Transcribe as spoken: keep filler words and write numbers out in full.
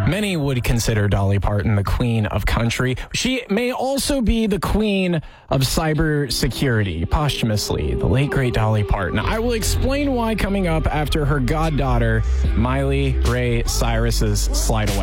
Many would consider Dolly Parton the queen of country. She may also be the queen of cybersecurity. Posthumously, the late great Dolly Parton. I will explain why coming up after her goddaughter, Miley Ray Cyrus's Slide Away.